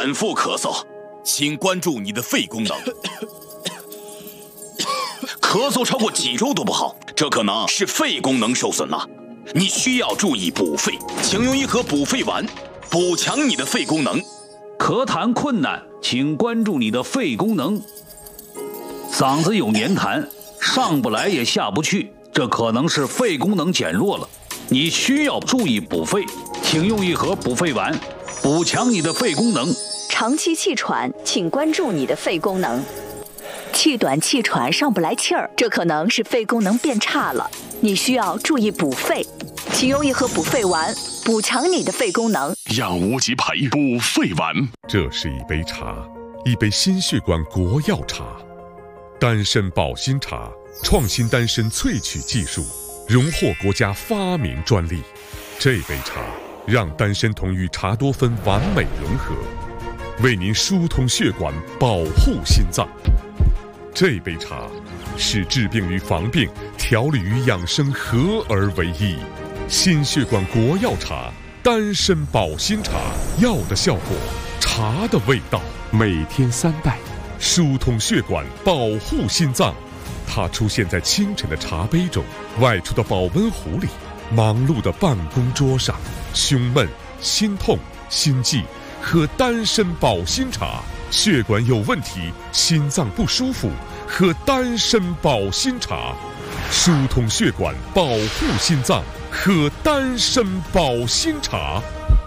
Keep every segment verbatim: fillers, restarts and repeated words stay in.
反复咳嗽，请关注你的肺功能。咳嗽超过几周都不好，这可能是肺功能受损了。你需要注意补肺，请用一盒补肺丸，补强你的肺功能。 咳痰困难，请关注你的肺功能。嗓子有黏痰，上不来也下不去，这可能是肺功能减弱了。你需要注意补肺，请用一盒补肺丸，补强你的肺功能。 长期气喘，请关注你的肺功能。气短气喘上不来气儿，这可能是肺功能变差了，你需要注意补肺，请用一盒补肺丸，补强你的肺功能。 养无极培补肺丸。 这是一杯茶，一杯心血管国药茶，丹参保心茶，创新丹参萃取技术，荣获国家发明专利。这杯茶让丹参酮与茶多酚完美融合，为您疏通血管，保护心脏。这杯茶是治病与防病、调理与养生合而为一。心血管国药茶，丹参保心茶，药的效果，茶的味道。每天三袋，疏通血管，保护心脏。它出现在清晨的茶杯中，外出的保温壶里，忙碌的办公桌上。胸闷、心痛、心悸，喝丹参保心茶。血管有问题，心脏不舒服，喝丹参保心茶。疏通血管，保护心脏，喝丹参保心茶。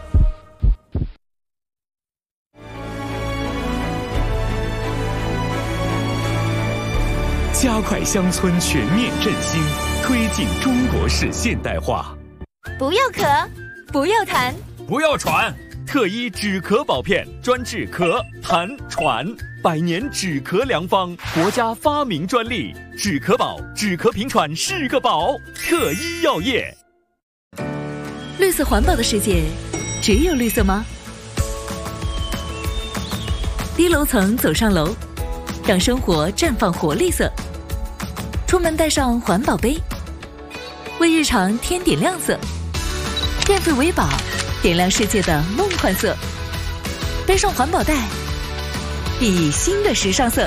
加快乡村全面振兴，推进中国式现代化。 不要咳，不要痰， 不要喘，特医止咳宝片，专治咳、痰、喘，百年止咳良方，国家发明专利。止咳宝，止咳平喘是个宝。特医药业。 绿色环保的世界，只有绿色吗？低楼层走上楼，让生活绽放活绿色。出门带上环保杯，为日常添点亮色。电费为宝，点亮世界的梦幻色。背上环保袋，熠熠新的时尚色。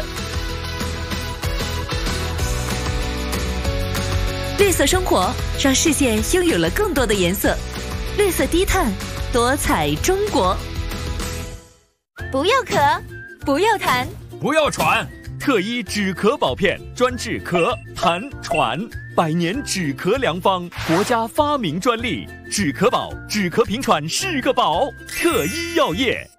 绿色生活，让世界拥有了更多的颜色。绿色低碳，多彩中国。不要咳，不要痰， 不要喘，特医止咳宝片，专治咳、痰、喘，百年止咳良方，国家发明专利。止咳宝，止咳平喘是个宝。特医药业。